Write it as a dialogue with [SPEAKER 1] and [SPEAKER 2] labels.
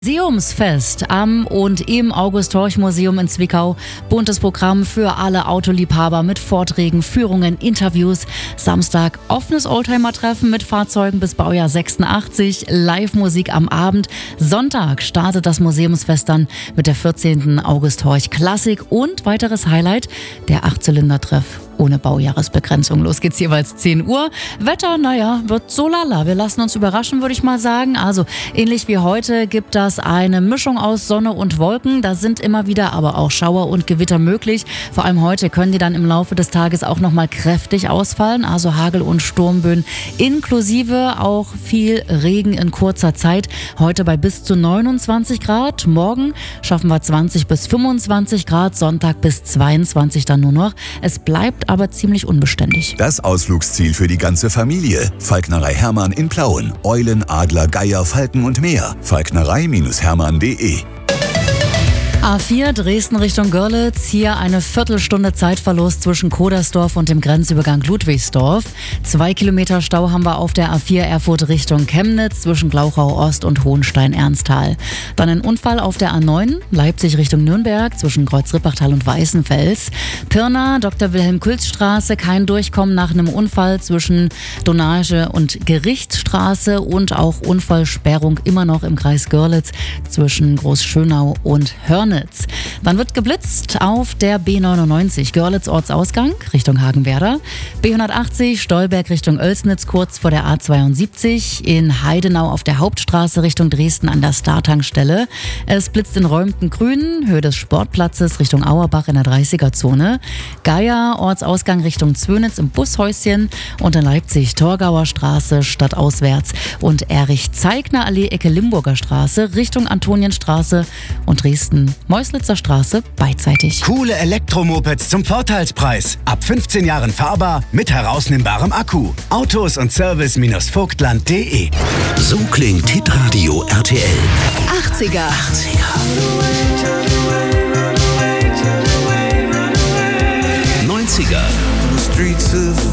[SPEAKER 1] Museumsfest am und im August-Horch-Museum in Zwickau. Buntes Programm für alle Autoliebhaber mit Vorträgen, Führungen, Interviews. Samstag offenes Oldtimer-Treffen mit Fahrzeugen bis Baujahr 86, Live-Musik am Abend. Sonntag startet das Museumsfest dann mit der 14. August-Horch-Klassik und weiteres Highlight, der 8-Zylinder-Treff ohne Baujahresbegrenzung. Los geht's jeweils 10 Uhr. Wetter, wird so lala. Wir lassen uns überraschen, würde ich mal sagen. Also ähnlich wie heute gibt das eine Mischung aus Sonne und Wolken. Da sind immer wieder aber auch Schauer und Gewitter möglich. Vor allem heute können die dann im Laufe des Tages auch nochmal kräftig ausfallen. Also Hagel- und Sturmböen inklusive auch viel Regen in kurzer Zeit. Heute bei bis zu 29 Grad. Morgen schaffen wir 20 bis 25 Grad. Sonntag bis 22 dann nur noch. Es bleibt aber ziemlich unbeständig.
[SPEAKER 2] Das Ausflugsziel für die ganze Familie. Falknerei Hermann in Plauen. Eulen, Adler, Geier, Falken und mehr. Falknerei-hermann.de.
[SPEAKER 1] A4 Dresden Richtung Görlitz. Hier eine Viertelstunde Zeitverlust zwischen Kodersdorf und dem Grenzübergang Ludwigsdorf. 2 Kilometer Stau haben wir auf der A4 Erfurt Richtung Chemnitz zwischen Glauchau Ost und Hohenstein-Ernsthal. Dann ein Unfall auf der A9 Leipzig Richtung Nürnberg zwischen Kreuz-Rippachtal und Weißenfels. Pirna, Dr. Wilhelm-Külz-Straße, kein Durchkommen nach einem Unfall zwischen Donage und Gerichtsstraße und auch Unfallsperrung immer noch im Kreis Görlitz zwischen Großschönau und Hörnitz. Dann wird geblitzt auf der B99 Görlitz Ortsausgang Richtung Hagenwerder, B180 Stolberg Richtung Oelsnitz kurz vor der A72, in Heidenau auf der Hauptstraße Richtung Dresden an der Startankstelle. Es blitzt in Räumten-Grün, Höhe des Sportplatzes Richtung Auerbach in der 30er-Zone, Geier Ortsausgang Richtung Zwönitz im Bushäuschen und in Leipzig Torgauer Straße stadtauswärts und Erich-Zeigner Allee Ecke Limburger Straße Richtung Antonienstraße und Dresden Meuslitzer Straße beidseitig.
[SPEAKER 3] Coole Elektromopeds zum Vorteilspreis. Ab 15 Jahren fahrbar mit herausnehmbarem Akku. Autos und Service-vogtland.de.
[SPEAKER 4] So klingt Hitradio RTL.
[SPEAKER 5] 80er.
[SPEAKER 4] 90er.
[SPEAKER 2] Streets of